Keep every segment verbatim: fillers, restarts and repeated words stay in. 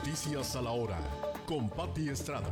Noticias a la hora, con Pati Estrada.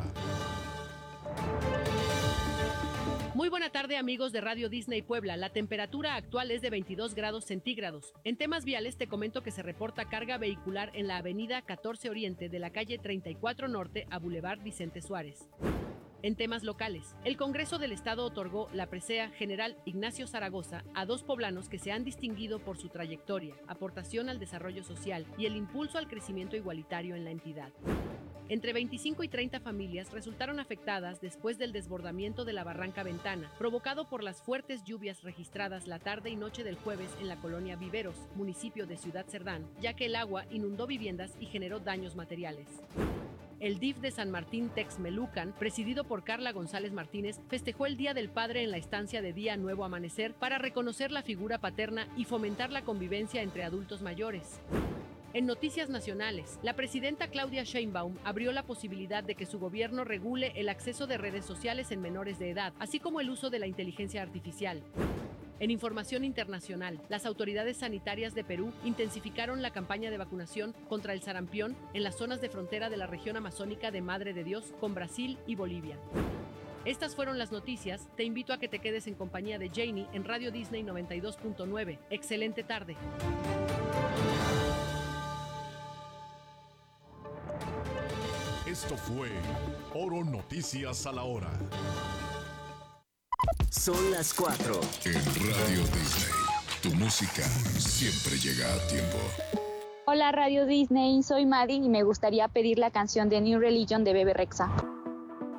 Muy buena tarde, amigos de Radio Disney Puebla. La temperatura actual es de veintidós grados centígrados. En temas viales te comento que se reporta carga vehicular en la avenida catorce Oriente de la calle treinta y cuatro Norte a Boulevard Vicente Suárez. En temas locales, el Congreso del Estado otorgó la presea General Ignacio Zaragoza a dos poblanos que se han distinguido por su trayectoria, aportación al desarrollo social y el impulso al crecimiento igualitario en la entidad. Entre veinticinco y treinta familias resultaron afectadas después del desbordamiento de la Barranca Ventana, provocado por las fuertes lluvias registradas la tarde y noche del jueves en la colonia Viveros, municipio de Ciudad Cerdán, ya que el agua inundó viviendas y generó daños materiales. El D I F de San Martín Texmelucan, presidido por Carla González Martínez, festejó el Día del Padre en la estancia de Día Nuevo Amanecer para reconocer la figura paterna y fomentar la convivencia entre adultos mayores. En noticias nacionales, la presidenta Claudia Sheinbaum abrió la posibilidad de que su gobierno regule el acceso de redes sociales en menores de edad, así como el uso de la inteligencia artificial. En información internacional, las autoridades sanitarias de Perú intensificaron la campaña de vacunación contra el sarampión en las zonas de frontera de la región amazónica de Madre de Dios con Brasil y Bolivia. Estas fueron las noticias. Te invito a que te quedes en compañía de Janie en Radio Disney noventa y dos punto nueve. Excelente tarde. Esto fue Oro Noticias a la Hora. Son las cuatro. En Radio Disney, tu música siempre llega a tiempo. Hola Radio Disney, soy Maddie y me gustaría pedir la canción de New Religion de Bebe Rexha.